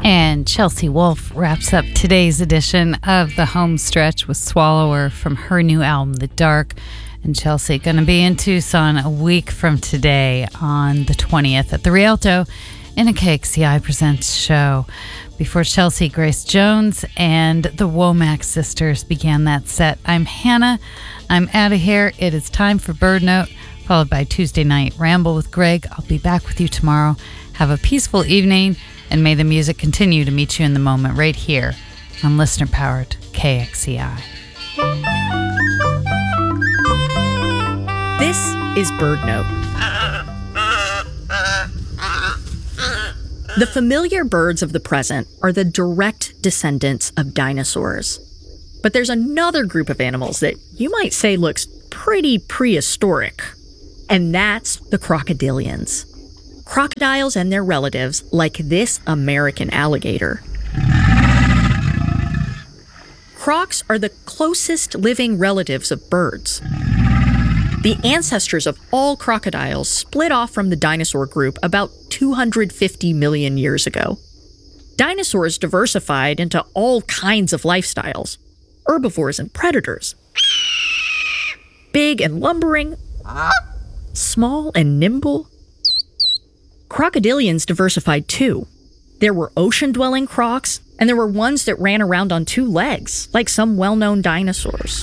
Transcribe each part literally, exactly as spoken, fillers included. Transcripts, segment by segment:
And Chelsea Wolfe wraps up today's edition of The Home Stretch with Swallower from her new album, The Dark. And Chelsea going to be in Tucson a week from today on the twentieth at the Rialto in a K X C I Presents show. Before Chelsea, Grace Jones and the Womack Sisters began that set. I'm Hannah. I'm out of here. It is time for Bird Note, followed by Tuesday Night Ramble with Greg. I'll be back with you tomorrow. Have a peaceful evening, and may the music continue to meet you in the moment right here on listener-powered K X C I. This is Bird Note. The familiar birds of the present are the direct descendants of dinosaurs. But there's another group of animals that you might say looks pretty prehistoric, and that's the crocodilians. Crocodiles and their relatives, like this American alligator. Crocs are the closest living relatives of birds. The ancestors of all crocodiles split off from the dinosaur group about two hundred fifty million years ago. Dinosaurs diversified into all kinds of lifestyles, herbivores and predators, big and lumbering, small and nimble. Crocodilians diversified too. There were ocean-dwelling crocs, and there were ones that ran around on two legs, like some well-known dinosaurs.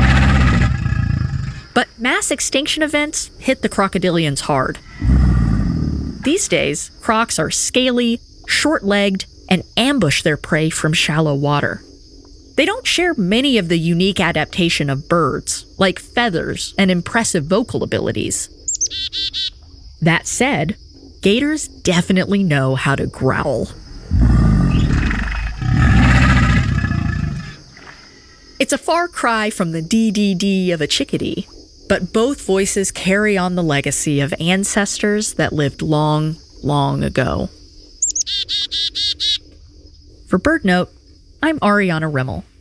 But mass extinction events hit the crocodilians hard. These days, crocs are scaly, short-legged, and ambush their prey from shallow water. They don't share many of the unique adaptation of birds, like feathers and impressive vocal abilities. That said, gators definitely know how to growl. It's a far cry from the dee-dee-dee of a chickadee, but both voices carry on the legacy of ancestors that lived long, long ago. For Bird Note, I'm Ariana Rimmel.